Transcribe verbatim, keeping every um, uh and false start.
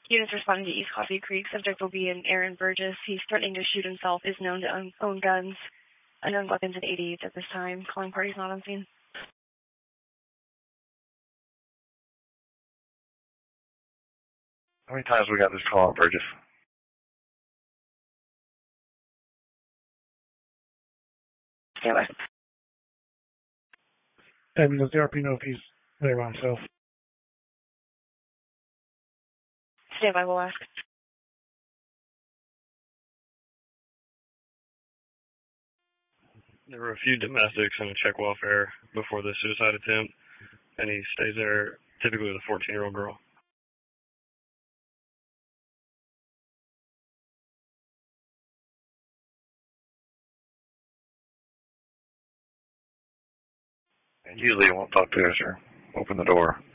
Units responding to East Coffee Creek. Subject will be an Aaron Burgess. He's threatening to shoot himself. Is known to own, own guns, unknown weapons, and eighty-eights at this time. Calling parties not on scene. How many times we got this call on Burgess? Stand by. And does the R P know if he's there by himself? Stand by, we'll ask. There were a few domestics and a check welfare before the suicide attempt, and he stays there typically with a fourteen-year-old girl. And usually you won't talk to us or open the door.